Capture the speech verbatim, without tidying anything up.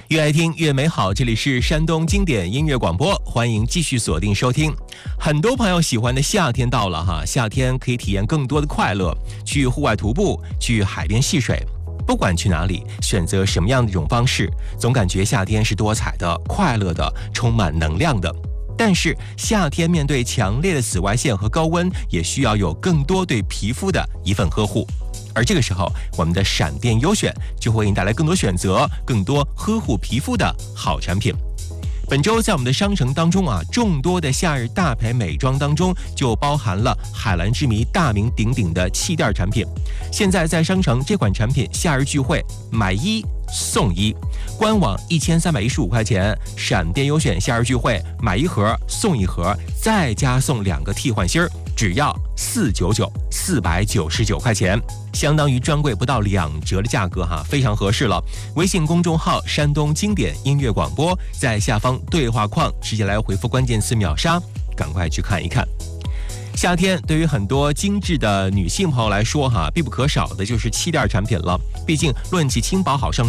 越爱听越美好，这里是山东经典音乐广播，欢迎继续锁定收听。很多朋友喜欢的夏天到了哈，夏天可以体验更多的快乐，去户外徒步，去海边戏水。不管去哪里，选择什么样的一种方式，总感觉夏天是多彩的、快乐的、充满能量的。但是夏天面对强烈的紫外线和高温，也需要有更多对皮肤的一份呵护。而这个时候，我们的闪电优选就会为你带来更多选择，更多呵护皮肤的好产品。本周在我们的商城当中啊，众多的夏日大牌美妆当中，就包含了海蓝之谜大名鼎鼎的气垫产品。现在在商城这款产品夏日聚会买一送一，官网一千三百一十五块钱，闪电优选夏日聚会买一盒送一盒，再加送两个替换芯儿，只要四百九十九，四百九十九块钱，相当于专柜不到两折的价格哈，非常合适了。微信公众号山东经典音乐广播，在下方对话框直接来回复关键词秒杀，赶快去看一看。夏天对于很多精致的女性朋友来说哈，必不可少的就是气垫产品了，毕竟论其轻薄好上